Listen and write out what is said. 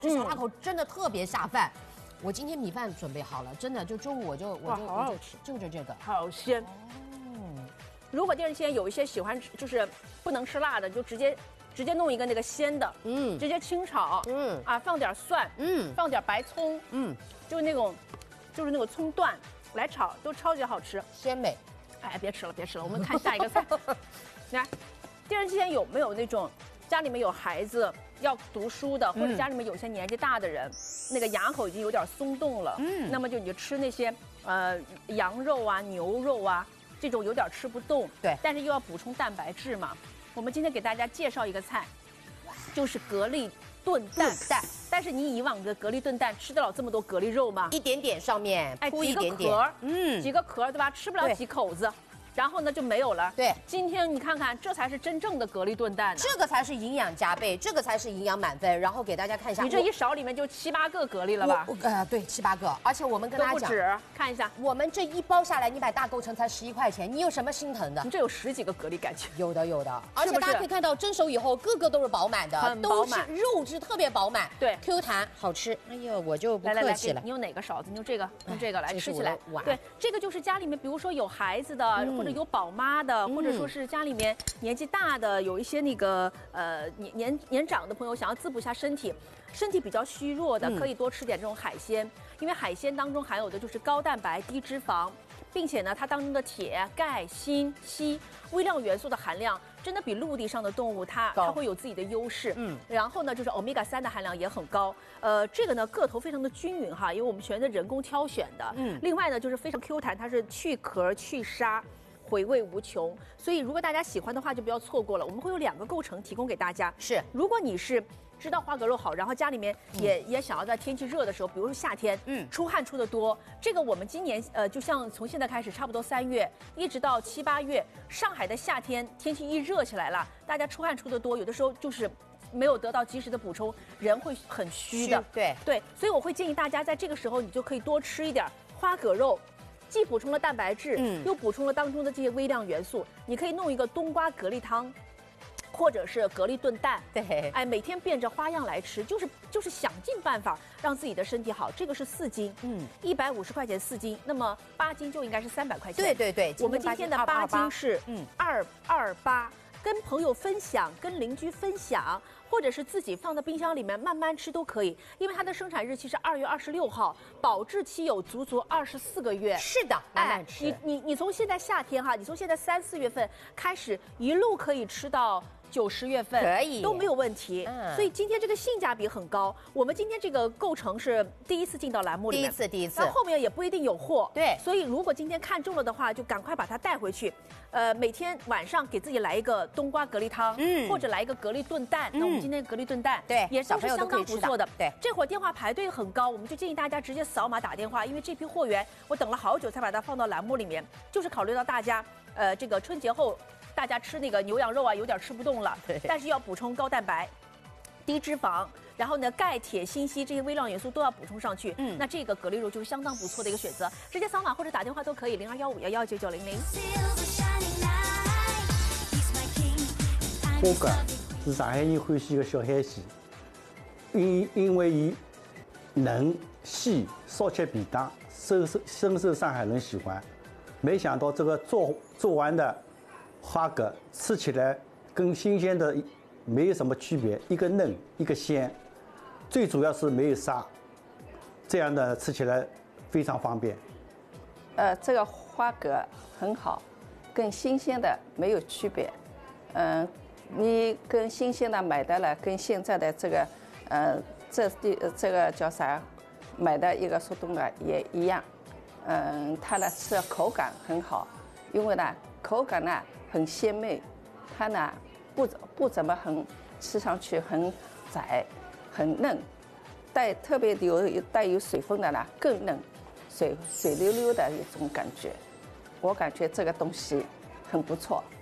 这小辣口真的特别下饭。我今天米饭准备好了，真的就中午我就吃，就这个， 好鲜。如果电视机有一些喜欢就是不能吃辣的，就直接弄一个那个鲜的，直接清炒，放点蒜，放点白葱，就是那种葱段来炒，都超级好吃， 鲜美。 哎，别吃了，我们看下一个菜。来，电视机前有没有那种家里面有孩子要读书的，或者家里面有些年纪大的人，那个牙口已经有点松动了，那么你就吃那些羊肉啊、牛肉啊。这种有点吃不动， 对， 但是又要补充蛋白质嘛。我们今天给大家介绍一个菜，就是蛤蜊炖蛋。但是你以往的蛤蜊炖蛋吃得了这么多蛤蜊肉吗？ 一点点上面铺一点点，几个壳，对吧？吃不了几口子。然后呢就没有了。 对， 今天你看看，这才是真正的蛤蜊炖蛋， 这个才是营养加倍，这个才是营养满分。然后给大家看一下， 你这一勺里面就7、8个蛤蜊了吧？ 对，7、8个。而且我们跟大家讲， 不止，看一下， 我们这一包下来，你买大构成才11块钱，你有什么心疼的？ 你这有10几个蛤蜊，感觉有的。而且大家可以看到，蒸熟以后个个都是饱满的， 很饱满， 都是肉质特别饱满， 对 ，Q 弹，好吃。哎呦，我就不客气了。 你用哪个勺子？你用这个来吃起来。对，这个就是家里面，比如说有孩子的，或者有宝妈的，或者说是家里面年纪大的，有一些那个年长的朋友想要滋补一下身体比较虚弱的，可以多吃点这种海鲜，因为海鲜当中含有的就是高蛋白、低脂肪，并且呢，它当中的铁、钙、锌、硒微量元素的含量真的比陆地上的动物它会有自己的优势。然后呢，就是欧米伽3的含量也很高。这个呢个头非常的均匀哈，因为我们全是人工挑选的。另外呢，就是非常 Q 弹，它是去壳去沙。回味无穷，所以如果大家喜欢的话，就不要错过了。我们会有2个构成提供给大家。 是， 如果你是知道花蛤肉好，然后家里面也想要在天气热的时候，比如说夏天，出汗出得多，这个我们今年就像从现在开始，差不多3月一直到7、8月，上海的夏天天气一热起来了，大家出汗出得多，有的时候就是没有得到及时的补充，人会很虚的。对，所以我会建议大家在这个时候，你就可以多吃一点花蛤肉。既补充了蛋白质，又补充了当中的这些微量元素。你可以弄一个冬瓜蛤蜊汤，或者是蛤蜊炖蛋。 对， 哎，每天变着花样来吃，就是想尽办法让自己的身体好。这个是4斤，150块钱4斤，那么8斤就应该是300块钱。 对， 我们今天的8斤是228。跟朋友分享，跟邻居分享，或者是自己放在冰箱里面慢慢吃都可以，因为它的生产日期是2月26号，保质期有足足24个月。 是的，慢慢吃。 你从现在夏天哈，你从现在3、4月份开始，一路可以吃到9、10月份， 可以都没有问题。所以今天这个性价比很高。我们今天这个构成是第一次进到栏目里面， 第一次， 那后面也不一定有货。 对， 所以如果今天看中了的话，就赶快把它带回去。每天晚上给自己来一个冬瓜蛤蜊汤，或者来一个蛤蜊炖蛋。那我们今天蛤蜊炖蛋， 对， 也都是相当不错的。 对， 这会儿电话排队很高，我们就建议大家直接扫码打电话，因为这批货源我等了好久才把它放到栏目里面，就是考虑到大家，这个春节后。大家吃那个牛羊肉啊，有点吃不动了，但是要补充高蛋白、低脂肪，然后呢，钙、铁、锌、硒这些微量元素都要补充上去。那这个蛤蜊肉就是相当不错的一个选择，直接扫码或者打电话都可以，0215119900。 花蛤是上海人欢喜的小海鲜，因为伊嫩细，烧起便当，深受上海人喜欢。没想到这个做完的花蛤吃起来跟新鲜的没有什么区别，一个嫩一个鲜，最主要是没有沙，这样的吃起来非常方便。 这个花蛤很好，跟新鲜的没有区别。你跟新鲜的买的了，跟现在的这个这个叫啥，买的一个速冻的也一样。它呢吃口感很好，因为呢口感呢很鲜美，它呢不怎么吃上去很窄，很嫩，特别带有水分的呢更嫩，水溜溜的一种感觉。我感觉这个东西很不错。